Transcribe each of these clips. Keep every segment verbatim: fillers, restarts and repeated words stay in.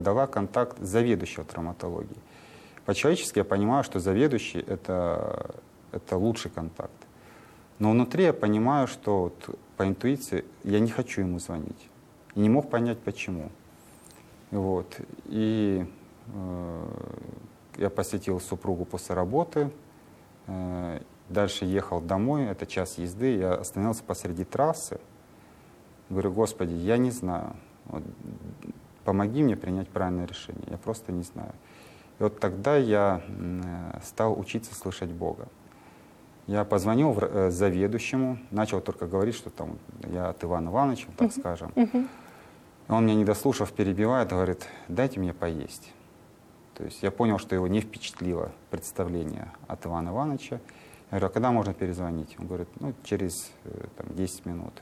Дала контакт заведующего травматологии. По-человечески я понимаю, что заведующий это, это лучший контакт. Но внутри я понимаю, что вот по интуиции я не хочу ему звонить. И не мог понять, почему. Вот. И э, я посетил супругу после работы. Э, дальше ехал домой, это час езды. Я остановился посреди трассы. Говорю: Господи, я не знаю. Вот, помоги мне принять правильное решение. Я просто не знаю. И вот тогда я э, стал учиться слышать Бога. Я позвонил в, э, заведующему, начал только говорить, что там я от Ивана Ивановича, так uh-huh. скажем. Uh-huh. Он меня, не дослушав, перебивает, говорит: дайте мне поесть. То есть я понял, что его не впечатлило представление от Ивана Ивановича. Я говорю: а когда можно перезвонить? Он говорит: ну, через э, там, десять минут.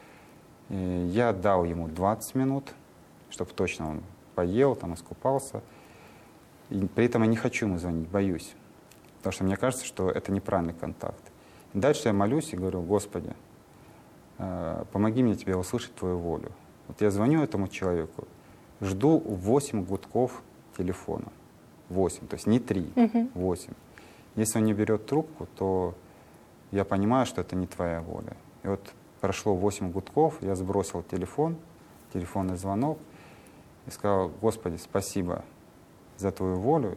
И я дал ему двадцать минут, чтобы точно он поел, там, искупался. И при этом я не хочу ему звонить, боюсь. Потому что мне кажется, что это неправильный контакт. И дальше я молюсь и говорю: Господи, э, помоги мне Тебе услышать Твою волю. Вот я звоню этому человеку, жду восемь гудков телефона. восемь, то есть не три, uh-huh. восемь. Если он не берет трубку, то я понимаю, что это не Твоя воля. И вот прошло восемь гудков, я сбросил телефон, телефонный звонок, и сказал: Господи, спасибо за Твою волю.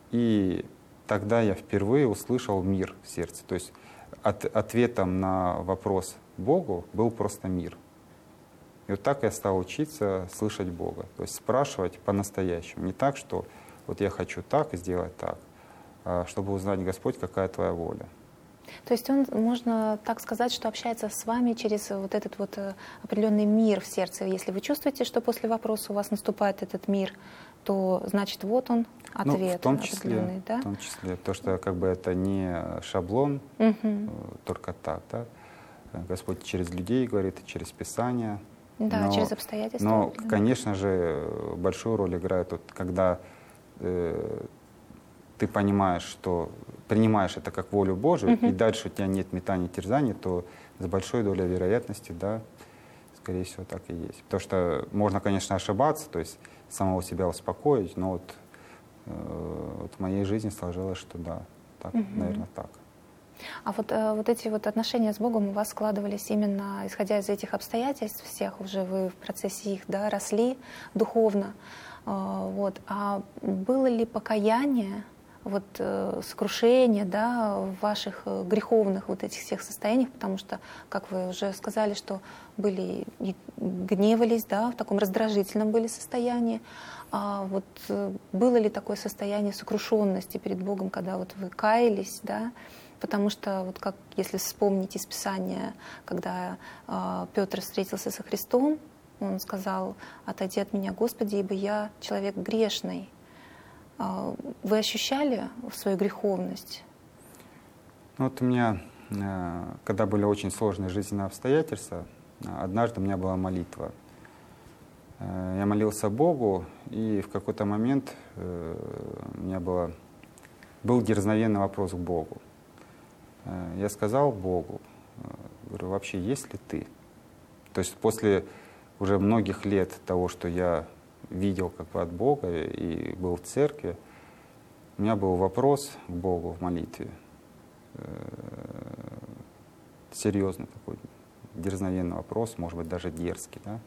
И тогда я впервые услышал мир в сердце. То есть от, ответом на вопрос Богу был просто мир. И вот так я стал учиться слышать Бога. То есть спрашивать по-настоящему. Не так, что вот я хочу так и сделать так, а чтобы узнать: Господь, какая Твоя воля. То есть он, можно так сказать, что общается с вами через вот этот вот определенный мир в сердце. Если вы чувствуете, что после вопроса у вас наступает этот мир, то значит вот он ответ. Ну, в том числе, да? в том числе, то, что как бы это не шаблон, угу. только так, да. Господь через людей говорит, через Писание. Да, но, через обстоятельства. Но, конечно же, большую роль играет, вот, когда э, ты понимаешь, что принимаешь это как волю Божию, uh-huh. и дальше у тебя нет метаний, терзаний, то с большой долей вероятности, да, скорее всего, так и есть. Потому что можно, конечно, ошибаться, то есть самого себя успокоить, но вот, э, вот в моей жизни сложилось, что да, так, uh-huh. наверное, так. А вот, э, вот эти вот отношения с Богом у вас складывались именно исходя из этих обстоятельств всех, уже вы в процессе их, да, росли духовно, э, вот. А было ли покаяние, вот э, сокрушение, да, в ваших э, греховных вот этих всех состояниях, потому что, как вы уже сказали, что были и гневались, да, в таком раздражительном были состоянии. А вот э, было ли такое состояние сокрушенности перед Богом, когда вот вы каялись, да? Потому что, вот как если вспомнить из Писания, когда э, Петр встретился со Христом, он сказал: «Отойди от меня, Господи, ибо я человек грешный». Вы ощущали свою греховность? Ну, вот у меня, когда были очень сложные жизненные обстоятельства, однажды у меня была молитва. Я молился Богу, и в какой-то момент у меня было, был дерзновенный вопрос к Богу. Я сказал Богу, говорю: вообще есть ли Ты? То есть после уже многих лет того, что я видел как бы от Бога и был в церкви, у меня был вопрос к Богу в молитве, серьезный такой, дерзновенный вопрос, может быть, даже дерзкий, да?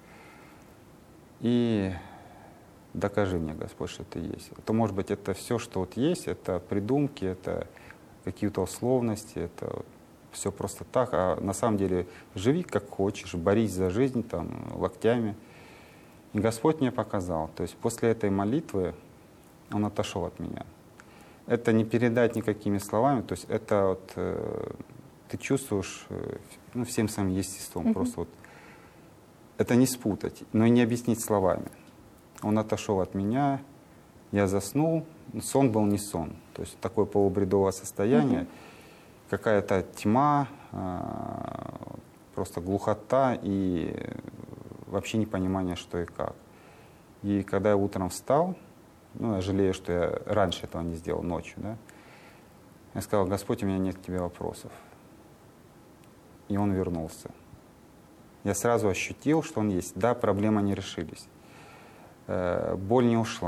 И докажи мне, Господь, что Ты есть. А то, может быть, это все, что вот есть, это придумки, это какие-то условности, это все просто так, а на самом деле живи как хочешь, борись за жизнь там локтями. И Господь мне показал. То есть после этой молитвы Он отошел от меня. Это не передать никакими словами, то есть это вот, э, ты чувствуешь э, ну, всем своим естеством. Mm-hmm. Просто вот, это не спутать, но и не объяснить словами. Он отошел от меня, я заснул, сон был не сон. То есть такое полубредовое состояние, mm-hmm. какая-то тьма, э, просто глухота и вообще непонимание, что и как. И когда я утром встал, ну, я жалею, что я раньше этого не сделал, ночью, да, я сказал: Господь, у меня нет к Тебе вопросов. И Он вернулся. Я сразу ощутил, что Он есть. Да, проблемы не решились. Боль не ушла.